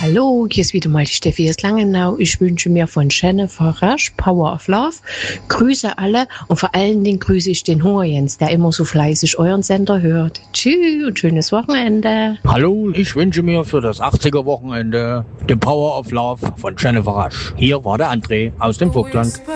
Hallo, hier ist wieder mal die Steffi aus Langenau. Ich wünsche mir von Jennifer Rasch Power of Love. Grüße alle und vor allen Dingen grüße ich den Hunger Jens, der immer so fleißig euren Sender hört. Tschüss und schönes Wochenende. Hallo, ich wünsche mir für das 80er Wochenende den Power of Love von Jennifer Rasch. Hier war der André aus dem Vogtland.